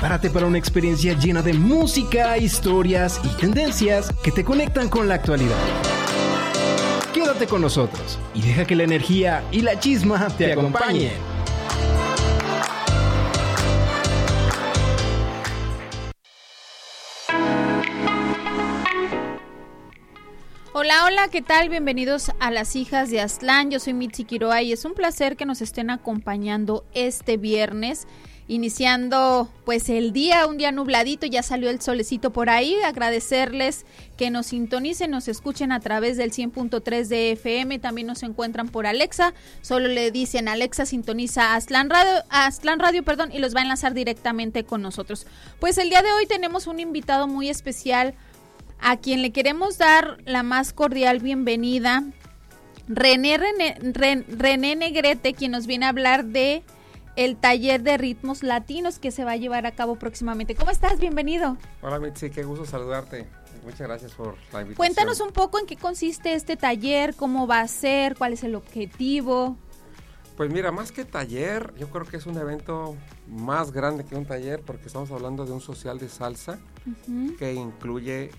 Prepárate para una experiencia llena de música, historias y tendencias que te conectan con la actualidad. Quédate con nosotros y deja que la energía y la chisma te acompañen. Hola, hola, ¿qué tal? Bienvenidos a Las Hijas de Aztlán. Yo soy Mitzi Quiroa y es un placer que nos estén acompañando este viernes, iniciando pues el día, un día nubladito, ya salió el solecito por ahí. Agradecerles que nos sintonicen, nos escuchen a través del 100.3 de FM, también nos encuentran por Alexa, solo le dicen Alexa sintoniza Aztlán Radio, y los va a enlazar directamente con nosotros. Pues el día de hoy tenemos un invitado muy especial, a quien le queremos dar la más cordial bienvenida, René Negrete, quien nos viene a hablar de el taller de ritmos latinos que se va a llevar a cabo próximamente. ¿Cómo estás? Bienvenido. Hola Mitzi, qué gusto saludarte. Muchas gracias por la invitación. Cuéntanos un poco en qué consiste este taller, cómo va a ser, cuál es el objetivo. Pues mira, más que taller, yo creo que es un evento más grande que un taller, porque estamos hablando de un social de salsa que incluye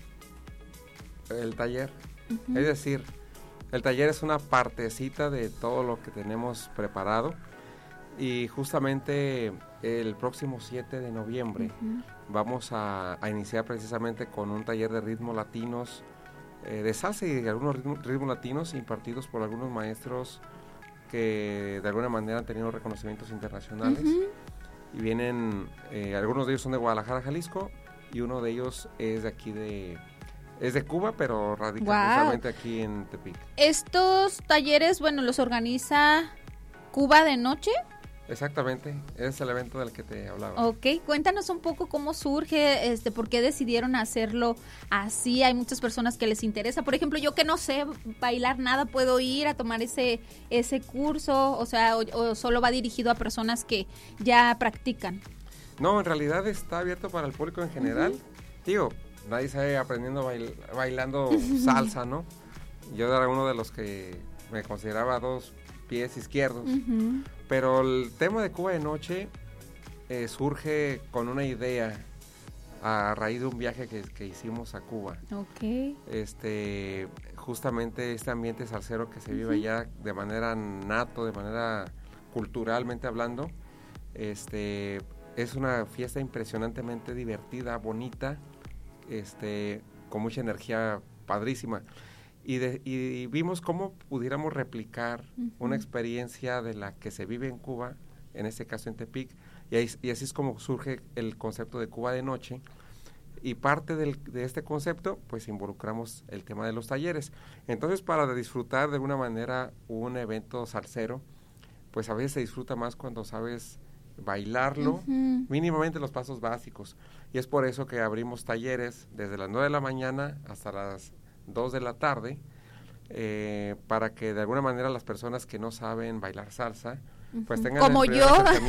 el taller. Es decir, el taller es una partecita de todo lo que tenemos preparado, y justamente el próximo 7 de noviembre vamos a iniciar precisamente con un taller de ritmos latinos, de salsa y de algunos ritmos latinos impartidos por algunos maestros que de alguna manera han tenido reconocimientos internacionales, y vienen, algunos de ellos son de Guadalajara, Jalisco, y uno de ellos es de aquí es de Cuba, pero radica justamente aquí en Tepic. Estos talleres, bueno, los organiza Cuba de Noche. Exactamente, es el evento del que te hablaba. Ok, cuéntanos un poco cómo surge, por qué decidieron hacerlo así. Hay muchas personas que les interesa. Por ejemplo, yo que no sé bailar nada, ¿puedo ir a tomar ese curso? O sea, o solo va dirigido a personas que ya practican. No, en realidad está abierto para el público en general. Digo, nadie sabe aprendiendo bailando salsa, ¿no? Yo era uno de los que me consideraba dos pies izquierdos. Pero el tema de Cuba de Noche surge con una idea a raíz de un viaje que hicimos a Cuba. Ok. Justamente este ambiente salsero que se vive allá de manera nato, de manera culturalmente hablando, es una fiesta impresionantemente divertida, bonita, con mucha energía padrísima, y vimos cómo pudiéramos replicar una experiencia de la que se vive en Cuba, en este caso en Tepic, y así es como surge el concepto de Cuba de Noche, y parte de este concepto pues involucramos el tema de los talleres. Entonces, para disfrutar de alguna manera un evento salsero, pues a veces se disfruta más cuando sabes bailarlo, mínimamente los pasos básicos, y es por eso que abrimos talleres desde las 9 de la mañana hasta las 2 de la tarde, para que de alguna manera las personas que no saben bailar salsa pues tengan como yo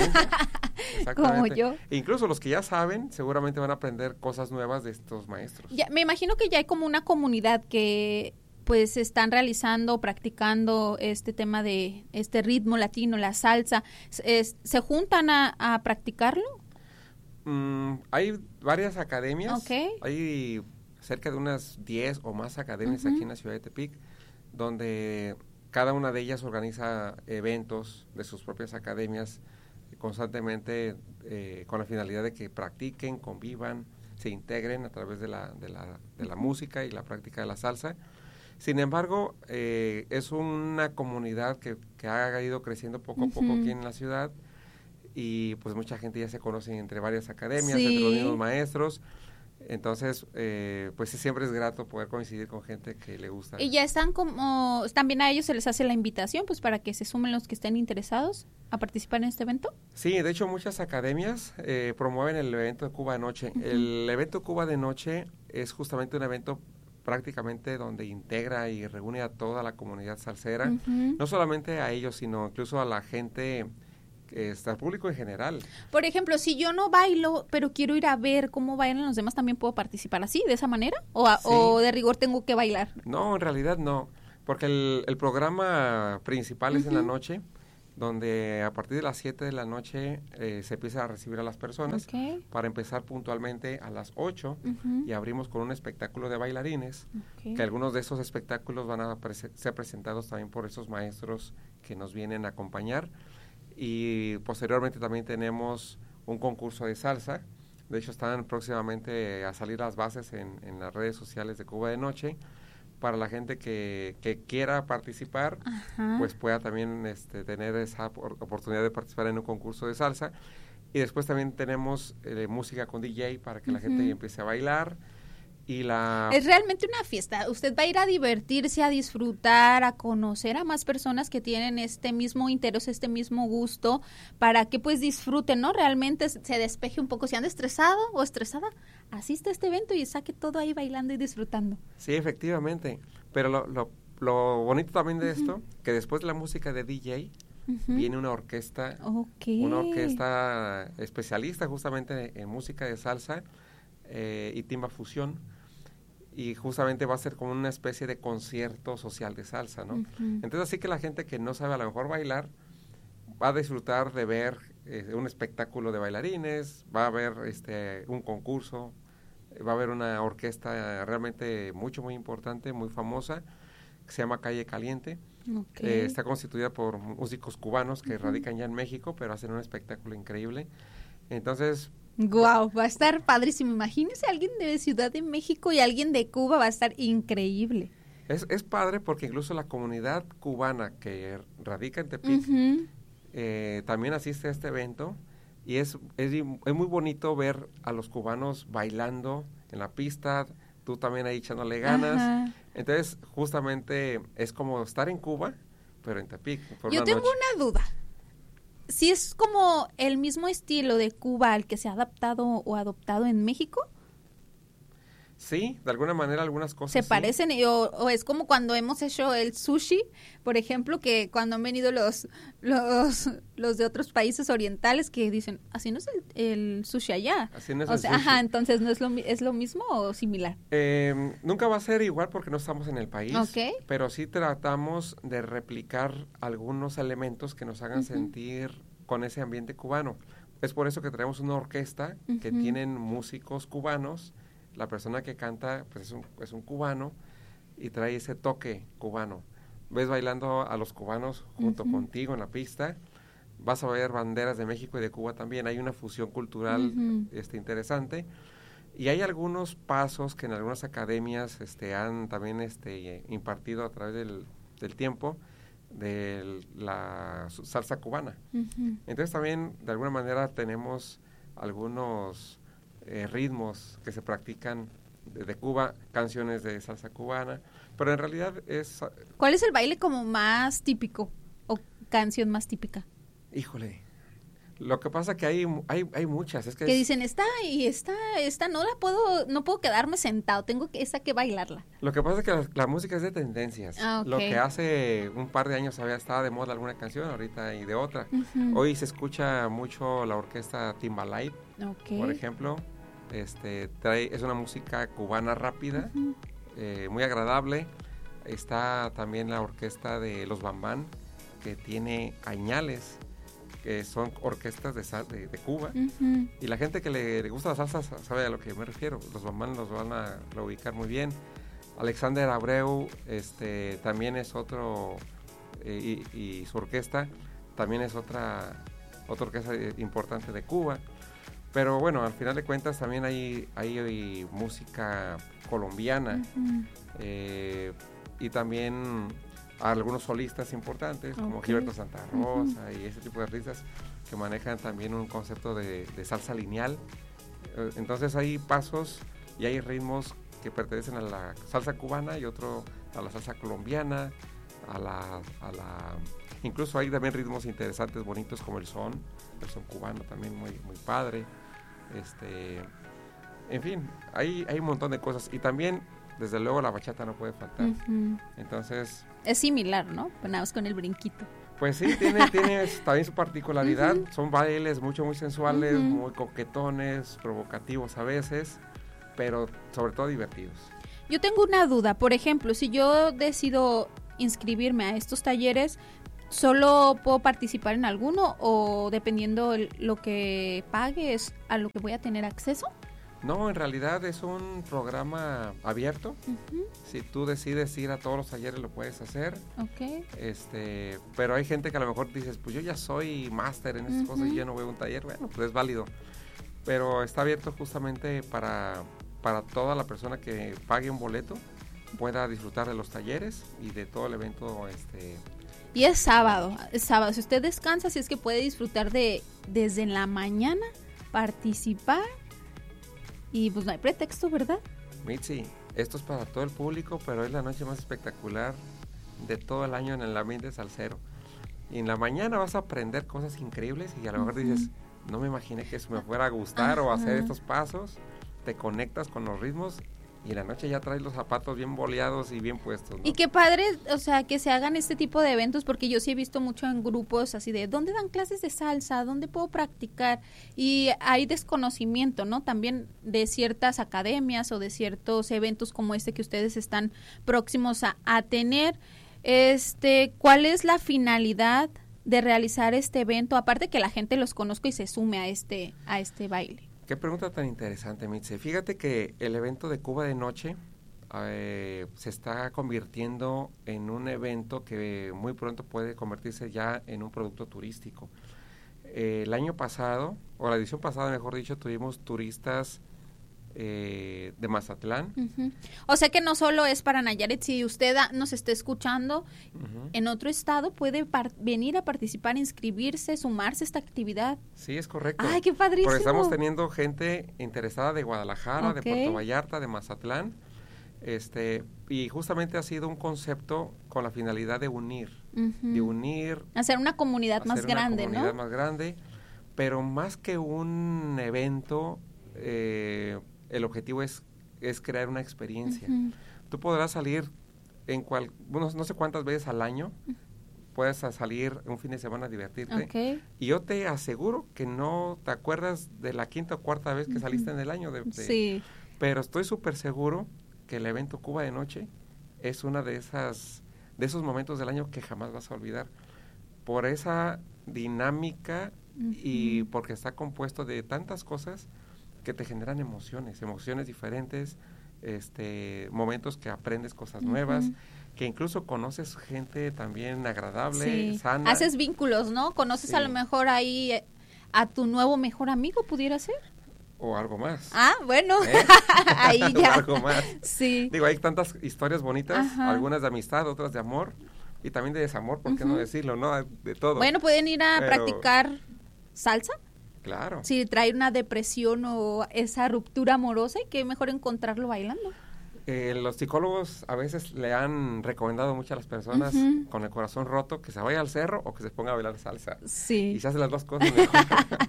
como yo. E incluso los que ya saben seguramente van a aprender cosas nuevas de estos maestros. Ya, me imagino que ya hay como una comunidad que pues están realizando, practicando este tema de este ritmo latino, la salsa. ¿Se juntan a practicarlo? Hay varias academias. Okay. Hay cerca de unas 10 o más academias aquí en la ciudad de Tepic, donde cada una de ellas organiza eventos de sus propias academias constantemente, con la finalidad de que practiquen, convivan, se integren a través de la música y la práctica de la salsa. Sin embargo, es una comunidad que ha ido creciendo poco a poco aquí en la ciudad, y pues mucha gente ya se conoce entre varias academias, entre los mismos maestros. Entonces, pues siempre es grato poder coincidir con gente que le gusta. Y ya están como, también a ellos se les hace la invitación, pues para que se sumen los que estén interesados a participar en este evento. Sí, de hecho muchas academias promueven el evento de Cuba de Noche. El evento Cuba de Noche es justamente un evento prácticamente donde integra y reúne a toda la comunidad salsera, no solamente a ellos, sino incluso a la gente, al público en general. Por ejemplo, si yo no bailo, pero quiero ir a ver cómo bailan los demás, ¿también puedo participar así, de esa manera? ¿O de rigor tengo que bailar? No, en realidad no, porque el programa principal es en la noche, donde a partir de las 7 de la noche se empieza a recibir a las personas para empezar puntualmente a las 8 y abrimos con un espectáculo de bailarines, que algunos de esos espectáculos van a ser presentados también por esos maestros que nos vienen a acompañar, y posteriormente también tenemos un concurso de salsa. De hecho, están próximamente a salir las bases en las redes sociales de Cuba de Noche, para la gente que quiera participar, pues pueda también tener esa oportunidad de participar en un concurso de salsa. Y después también tenemos música con DJ para que la gente empiece a bailar. Es realmente una fiesta. Usted va a ir a divertirse, a disfrutar, a conocer a más personas que tienen este mismo interés, este mismo gusto, para que pues disfruten, ¿no? Realmente se despeje un poco. Si anda estresado o estresada, asiste a este evento y saque todo ahí bailando y disfrutando. Sí, efectivamente. Pero lo bonito también de esto, que después de la música de DJ, viene una orquesta, una orquesta especialista justamente en música de salsa y timba fusión, y justamente va a ser como una especie de concierto social de salsa, ¿no? Entonces, así que la gente que no sabe a lo mejor bailar va a disfrutar de ver un espectáculo de bailarines, va a haber un concurso, va a haber una orquesta realmente muy importante, muy famosa, que se llama Calle Caliente. Está constituida por músicos cubanos que radican ya en México, pero hacen un espectáculo increíble. Entonces, wow, va a estar padrísimo. Imagínese alguien de Ciudad de México y alguien de Cuba, va a estar increíble. Es padre porque incluso la comunidad cubana que radica en Tepic también asiste a este evento, y es muy bonito ver a los cubanos bailando en la pista, tú también ahí echándole ganas. Entonces, justamente es como estar en Cuba, pero en Tepic. Yo tengo una duda. ¿Si es como el mismo estilo de Cuba al que se ha adaptado o adoptado en México? Sí, de alguna manera algunas cosas ¿Se parecen? O es como cuando hemos hecho el sushi, por ejemplo, que cuando han venido los de otros países orientales que dicen, así no es el sushi allá. Así no es el sushi. Entonces, ¿no es lo mismo o similar? Nunca va a ser igual porque no estamos en el país, pero sí tratamos de replicar algunos elementos que nos hagan sentir con ese ambiente cubano. Es por eso que traemos una orquesta que tienen músicos cubanos. La persona que canta pues es un cubano y trae ese toque cubano. Ves bailando a los cubanos junto contigo en la pista, vas a ver banderas de México y de Cuba también. Hay una fusión cultural interesante, y hay algunos pasos que en algunas academias han también impartido a través del tiempo de la salsa cubana. Entonces también de alguna manera tenemos algunos ritmos que se practican de Cuba, canciones de salsa cubana, pero en realidad es... ¿Cuál es el baile como más típico o canción más típica? Híjole, lo que pasa que hay muchas, es que dicen esta no puedo quedarme sentado, tengo esa que bailarla. Lo que pasa es que la música es de tendencias. Lo que hace un par de años estaba de moda alguna canción, ahorita hay de otra. Hoy se escucha mucho la orquesta Timbalay, por ejemplo. Es una música cubana rápida, muy agradable. Está también la orquesta de Los Bambán, que tiene añales, que son orquestas de Cuba, y la gente que le gusta la salsa sabe a lo que me refiero. Los Bambán los van a ubicar muy bien. Alexander Abreu también es otro, y su orquesta también es otra orquesta importante de Cuba. Pero bueno, al final de cuentas también hay música colombiana, y también algunos solistas importantes como Gilberto Santa Rosa y ese tipo de artistas que manejan también un concepto de salsa lineal. Entonces hay pasos y hay ritmos que pertenecen a la salsa cubana y otro a la salsa colombiana, incluso hay también ritmos interesantes, bonitos, como el son cubano también muy padre. En fin, hay un montón de cosas, y también desde luego la bachata no puede faltar. Entonces es similar, ¿no? Nada más con el brinquito. Pues sí, tiene también su particularidad. Son bailes muy sensuales, muy coquetones, provocativos a veces, pero sobre todo divertidos. Yo tengo una duda, por ejemplo, si yo decido inscribirme a estos talleres, ¿Solo puedo participar en alguno o dependiendo lo que pague es a lo que voy a tener acceso? No, en realidad es un programa abierto. Si tú decides ir a todos los talleres lo puedes hacer. Okay. Pero hay gente que a lo mejor dices, pues yo ya soy máster en estas cosas y yo no voy a un taller. Bueno, pues es válido. Pero está abierto justamente para toda la persona que pague un boleto pueda disfrutar de los talleres y de todo el evento. Y es sábado. Si usted descansa, si es que puede disfrutar desde la mañana, participar. Y pues no hay pretexto, ¿verdad? Mitzi, esto es para todo el público, pero es la noche más espectacular de todo el año en el ambiente salsero. Y en la mañana vas a aprender cosas increíbles y a lo mejor dices, no me imaginé que eso me fuera a gustar o hacer estos pasos. Te conectas con los ritmos y en la noche ya traes los zapatos bien boleados y bien puestos, ¿no? Y qué padre, o sea, que se hagan este tipo de eventos, porque yo sí he visto mucho en grupos así de, ¿dónde dan clases de salsa? ¿Dónde puedo practicar? Y hay desconocimiento, ¿no? También de ciertas academias o de ciertos eventos como este que ustedes están próximos a tener. ¿Cuál es la finalidad de realizar este evento? Aparte que la gente los conozca y se sume a este baile. Qué pregunta tan interesante, Mitzi. Fíjate que el evento de Cuba de Noche se está convirtiendo en un evento que muy pronto puede convertirse ya en un producto turístico. El año pasado, o la edición pasada, mejor dicho, tuvimos turistas de Mazatlán. O sea que no solo es para Nayarit, si usted nos está escuchando en otro estado, puede venir a participar, inscribirse, sumarse a esta actividad. Sí, es correcto. ¡Ay, qué padrísimo! Porque estamos teniendo gente interesada de Guadalajara, de Puerto Vallarta, de Mazatlán, y justamente ha sido un concepto con la finalidad de unir, hacer una comunidad más grande, ¿no? Más grande, pero más que un evento, el objetivo es crear una experiencia. Tú podrás salir no sé cuántas veces al año, puedes salir un fin de semana a divertirte. Y yo te aseguro que no te acuerdas de la quinta o cuarta vez que saliste en el año. Sí. Pero estoy súper seguro que el evento Cuba de Noche es una de esos momentos del año que jamás vas a olvidar. Por esa dinámica y porque está compuesto de tantas cosas que te generan emociones diferentes, momentos que aprendes cosas nuevas, que incluso conoces gente también agradable, sana. Haces vínculos, ¿no? Conoces a lo mejor ahí a tu nuevo mejor amigo, ¿pudiera ser? O algo más. Ah, bueno, ahí ya. O algo más. Sí. Digo, hay tantas historias bonitas, algunas de amistad, otras de amor, y también de desamor, ¿por qué no decirlo, no? De todo. Bueno, pueden ir a practicar salsa. Claro. Si trae una depresión o esa ruptura amorosa, y qué mejor encontrarlo bailando. Los psicólogos a veces le han recomendado mucho a las personas con el corazón roto que se vaya al cerro o que se ponga a bailar salsa. Sí. Y se hacen las dos cosas mejor.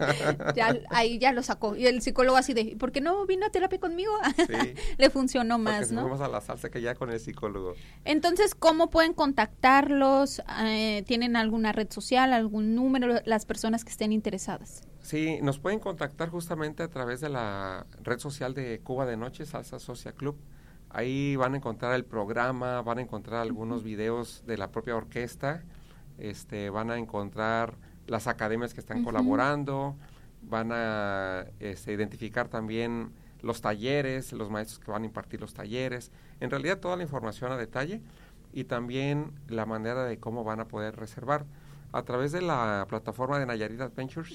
Ahí ya lo sacó. Y el psicólogo así de, ¿por qué no vino a terapia conmigo? Sí. Le funcionó más, ¿no? Porque fuimos a la salsa que ya con el psicólogo. Entonces, ¿cómo pueden contactarlos? ¿Tienen alguna red social, algún número, las personas que estén interesadas? Sí, nos pueden contactar justamente a través de la red social de Cuba de Noche, Salsa Social Club. Ahí van a encontrar el programa, van a encontrar algunos videos de la propia orquesta, van a encontrar las academias que están colaborando, van a identificar también los talleres, los maestros que van a impartir los talleres, en realidad toda la información a detalle y también la manera de cómo van a poder reservar. A través de la plataforma de Nayarit Adventures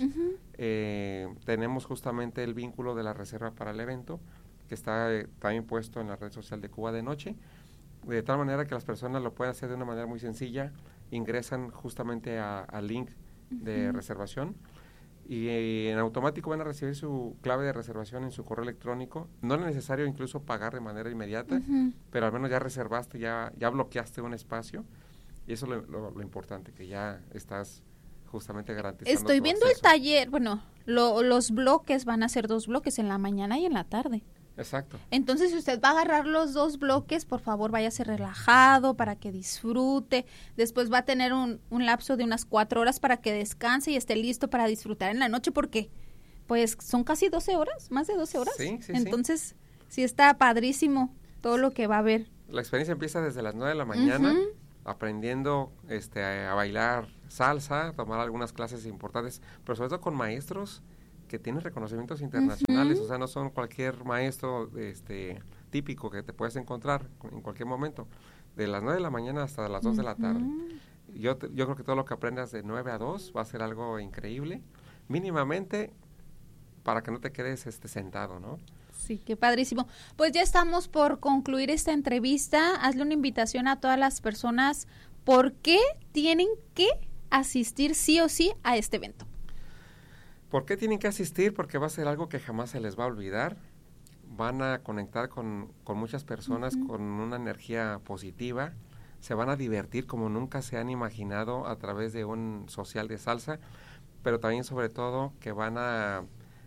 tenemos justamente el vínculo de la reserva para el evento, que está también puesto en la red social de Cuba de Noche, de tal manera que las personas lo pueden hacer de una manera muy sencilla, ingresan justamente al link de reservación y en automático van a recibir su clave de reservación en su correo electrónico. No es necesario incluso pagar de manera inmediata, pero al menos ya reservaste, ya bloqueaste un espacio y eso es lo importante, que ya estás justamente garantizando. Estoy viendo acceso. El taller, bueno, los bloques van a ser 2 bloques en la mañana y en la tarde. Exacto. Entonces, si usted va a agarrar los 2 bloques, por favor, váyase relajado para que disfrute. Después va a tener un lapso de unas 4 horas para que descanse y esté listo para disfrutar en la noche, porque pues son casi 12 horas, más de 12 horas. Sí. Entonces, sí está padrísimo todo lo que va a haber. La experiencia empieza desde las 9 de la mañana aprendiendo a bailar salsa, tomar algunas clases importantes, pero sobre todo con maestros que tienen reconocimientos internacionales, o sea, no son cualquier maestro típico que te puedes encontrar en cualquier momento, de las 9 de la mañana hasta las 2 de la tarde. Yo creo que todo lo que aprendas de 9 a 2 va a ser algo increíble, mínimamente para que no te quedes sentado, ¿no? Sí, qué padrísimo. Pues ya estamos por concluir esta entrevista. Hazle una invitación a todas las personas. ¿Por qué tienen que asistir sí o sí a este evento? ¿Por qué tienen que asistir? Porque va a ser algo que jamás se les va a olvidar. Van a conectar con muchas personas con una energía positiva. Se van a divertir como nunca se han imaginado a través de un social de salsa, pero también sobre todo que van a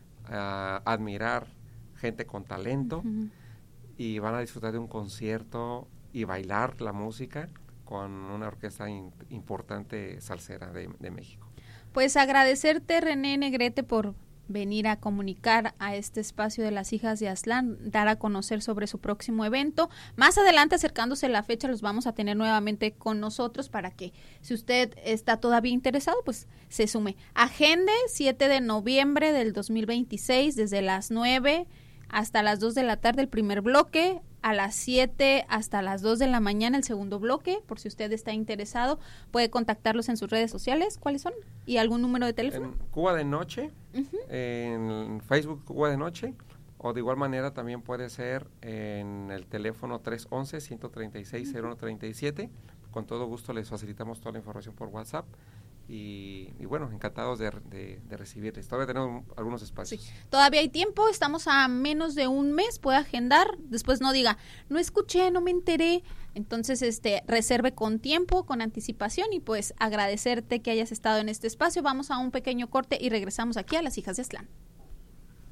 admirar gente con talento y van a disfrutar de un concierto y bailar la música con una orquesta importante salsera de México. Pues agradecerte, René Negrete, por venir a comunicar a este espacio de las hijas de Aztlán, dar a conocer sobre su próximo evento. Más adelante, acercándose la fecha, los vamos a tener nuevamente con nosotros para que, si usted está todavía interesado, pues se sume. Agende 7 de noviembre del 2026, desde las 9 hasta las 2 de la tarde el primer bloque, a las 7 hasta las 2 de la mañana el segundo bloque. Por si usted está interesado, puede contactarlos en sus redes sociales. ¿Cuáles son? ¿Y algún número de teléfono? En Cuba de Noche, en Facebook Cuba de Noche, o de igual manera también puede ser en el teléfono 311-136-0137. Con todo gusto les facilitamos toda la información por WhatsApp. Y bueno, encantados de recibirles. Todavía tenemos algunos espacios. Sí, todavía hay tiempo, estamos a menos de un mes, puede agendar, después no diga, no escuché, no me enteré. Entonces, reserve con tiempo, con anticipación, y pues agradecerte que hayas estado en este espacio. Vamos a un pequeño corte y regresamos aquí a Las Hijas de Aztlán.